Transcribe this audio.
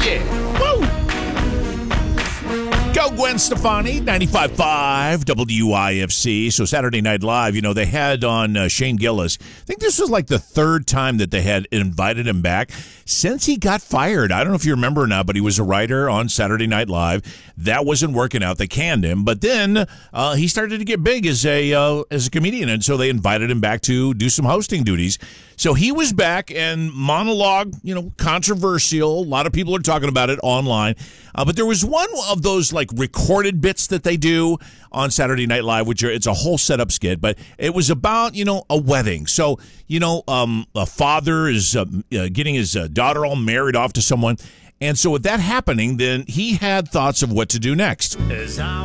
Yeah. Woo! Go Gwen Stefani, 95.5 WIFC. So Saturday Night Live, they had on Shane Gillis. I think this was like the third time that they had invited him back since he got fired. I don't know if you remember or not, but he was a writer on Saturday Night Live. That wasn't working out. They canned him. But then he started to get big as a comedian, and so they invited him back to do some hosting duties. So he was back and monologue, controversial. A lot of people are talking about it online. But there was one of those like recorded bits that they do on Saturday Night Live, it's a whole setup skit, but it was about, a wedding. So, a father is getting his daughter all married off to someone. And so with that happening, then he had thoughts of what to do next.